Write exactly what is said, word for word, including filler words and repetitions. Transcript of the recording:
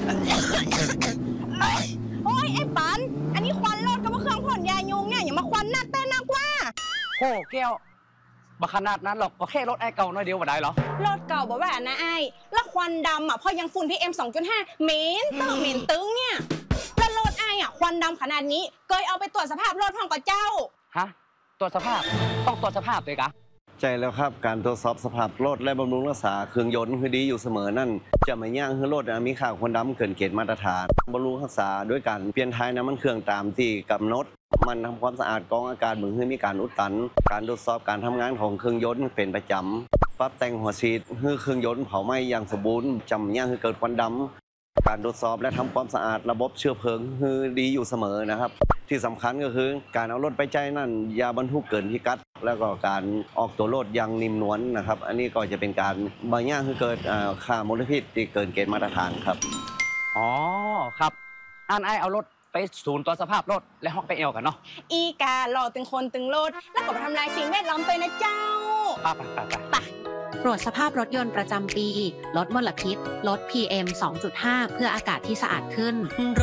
โอ้ยไอ้ปันอันนี้ควันรถกับเครื่องพ่นยายุงเนี่ยอย่ามาควันหน้าเต้นนักว่าโอ้แก้วบักขนาดนั้นหรอกก็แค่รถไอ้เก่าน้อยเดียวมาได้เหรอรถเก่าบอกว่านะไอ้แล้วควันดำอ่ะพอยังฝุ่น พี เอ็ม สองจุดห้า เหม็นตึ้งเหม็นตึ้งเนี่ยแล้วรถไอ้อ่ะควันดำขนาดนี้เคยเอาไปตรวจสภาพรถห้องกับเจ้าฮะตรวจสภาพต้องตรวจสภาพเลยกะใช่แล้วครับการตรวจสอบสภาพรถและบำรุงรักษาเครื่องยนต์คือดีอยู่เสมอนั่นจะไม่ย่างให้รถมีค่าควันดำเกินเกณฑ์มาตรฐานบำรุงรักษาด้วยการเปลี่ยนท้ายน้ำมันเครื่องตามที่กำหนดมันทำความสะอาดกรองอากาศเหมือนให้มีการอุดตันการตรวจสอบการทำงานของเครื่องยนต์เป็นประจำปรับแต่งหัวฉีดให้เครื่องยนต์เผาไหม้อย่างสมบูรณ์จำย่างให้เกิดควันดำการตรวจสอบและทำความสะอาดระบบเชื้อเพลิงให้ดีอยู่เสมอนะครับที่สำคัญก็คือการเอารถไปใจนั่นยาบรรทุกเกินพิกัดแล้วก็การออกตัวรถยังนิ่มนวลนะครับอันนี้ก็จะเป็นการบางอย่างคือเกิดค่ามลพิษที่เกินเกณฑ์มาตรฐานครับอ๋อครับอ่านไอเอารถไปศูนย์ตรวจสภาพรถและฮอกไปเอวกันเนาะอีกาหล่อตึงคนตึงรถแล้วก็ไปทำลายสิ่งแวดล้อมไปนะเจ้าไปไปไปไปตรวจสภาพรถยนต์ประจำปีลดมลพิษลด พี เอ็ม สองจุดห้า เพื่ออากาศที่สะอาดขึ้น